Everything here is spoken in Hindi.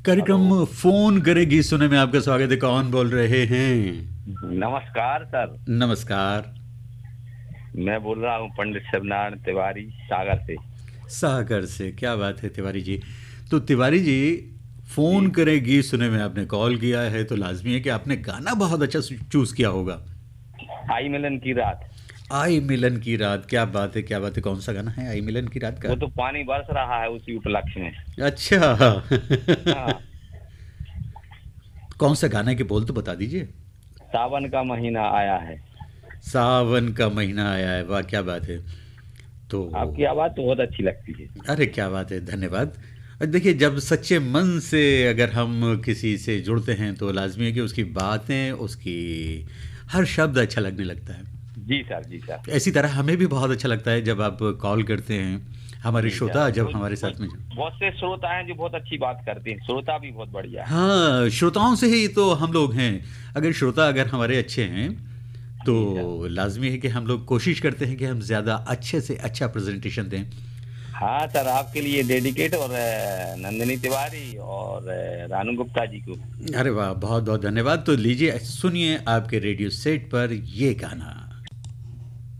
कार्यक्रम हेलो। फोन करेगी सुने में आपका स्वागत है। कौन बोल रहे हैं? नमस्कार सर। नमस्कार। मैं बोल रहा हूँ पंडित शिवनारायण तिवारी सागर से। सागर से, क्या बात है तिवारी जी। तो तिवारी जी, जी। फोन करेगी सुने में आपने कॉल किया है तो लाजमी है कि आपने गाना बहुत अच्छा चूज किया होगा। आई मिलन की रात। आई मिलन की रात, क्या बात है क्या बात है। कौन सा गाना है आई मिलन की रात का? वो तो पानी बरस रहा है उसी उपलक्ष्य में। अच्छा। हाँ। कौन सा गाना के बोल तो बता दीजिए। सावन का महीना आया है। सावन का महीना आया है, वाह क्या बात है। तो आपकी आवाज तो बहुत अच्छी लगती है। अरे क्या बात है, धन्यवाद। देखिए, जब सच्चे मन से अगर हम किसी से जुड़ते हैं तो लाजमी है कि उसकी बातें, उसकी हर शब्द अच्छा लगने लगता है। जी सर, जी सर। इसी तरह हमें भी बहुत अच्छा लगता है जब आप कॉल करते हैं, हमारे जी श्रोता सर। जब हमारे साथ में। बहुत से श्रोता हैं जो बहुत अच्छी बात करते हैं, श्रोता भी बहुत बढ़िया है। हाँ, श्रोताओं से ही तो हम लोग हैं। अगर श्रोता अगर हमारे अच्छे हैं तो जी सर। लाजमी है कि हम लोग कोशिश करते हैं कि हम ज़्यादा अच्छे से अच्छा प्रेजेंटेशन दें। हाँ सर, आपके लिए डेडिकेट, और नंदिनी तिवारी और रानू गुप्ता जी को। अरे वाह, बहुत बहुत धन्यवाद। तो लीजिए सुनिए आपके रेडियो सेट पर ये गाना।